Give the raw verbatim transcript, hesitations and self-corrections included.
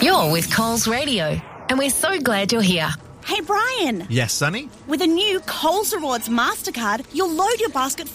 You're with Coles Radio, and we're so glad you're here. Hey, Brian. Yes, Sonny? With a new Coles Rewards MasterCard, you'll load your basket